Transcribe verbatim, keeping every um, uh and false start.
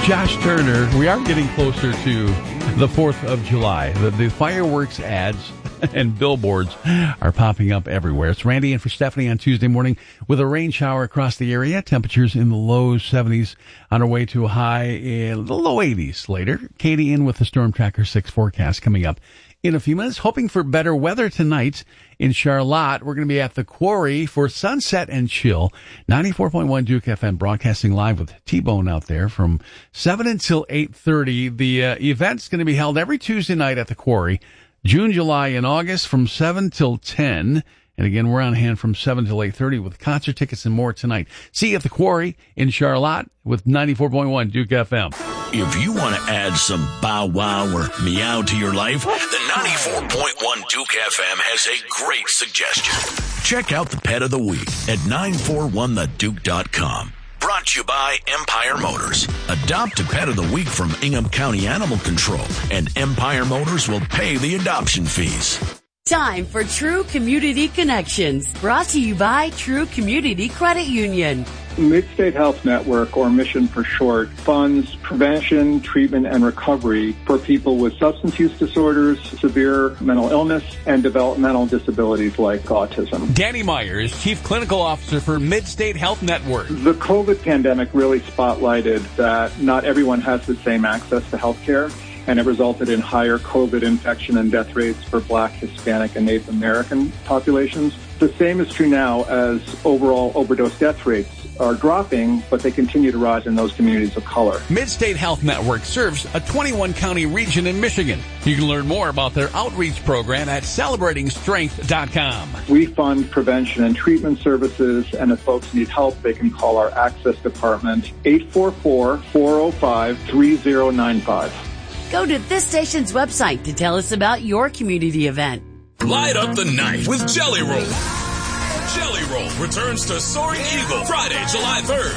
Josh Turner. We are getting closer to the fourth of July. The, the fireworks ads and billboards are popping up everywhere. It's Randy in for Stephanie on Tuesday morning with a rain shower across the area. Temperatures in the low seventies on our way to a high in the low eighties later. Katie in with the Storm Tracker six forecast coming up in a few minutes. Hoping for better weather tonight in Charlotte. We're going to be at the Quarry for Sunset and Chill. ninety-four point one Duke F M broadcasting live with T-Bone out there from seven until eight thirty. The uh, event's going to be held every Tuesday night at the Quarry. June, July, and August from seven till ten. And again, we're on hand from seven till eight thirty with concert tickets and more tonight. See you at the Quarry in Charlotte with ninety-four point one Duke F M. If you want to add some bow wow or meow to your life, the ninety-four point one Duke F M has a great suggestion. Check out the Pet of the Week at nine four one the duke dot com. Brought to you by Empire Motors. Adopt a Pet of the Week from Ingham County Animal Control, and Empire Motors will pay the adoption fees. Time for True Community Connections, brought to you by True Community Credit Union. Mid-State Health Network, or Mission for short, funds prevention, treatment, and recovery for people with substance use disorders, severe mental illness, and developmental disabilities like autism. Danny Meyer is Chief Clinical Officer for Mid-State Health Network. The COVID pandemic really spotlighted that not everyone has the same access to health care, and it resulted in higher COVID infection and death rates for Black, Hispanic, and Native American populations. The same is true now as overall overdose death rates are dropping, but they continue to rise in those communities of color. Mid-State Health Network serves a twenty-one county region in Michigan. You can learn more about their outreach program at celebrating strength dot com. We fund prevention and treatment services, and if folks need help, they can call our Access Department, eight four four, four oh five, three oh nine five. Go to this station's website to tell us about your community event. Light up the night with Jelly Roll. Jelly Roll returns to Soaring Eagle Friday, July third.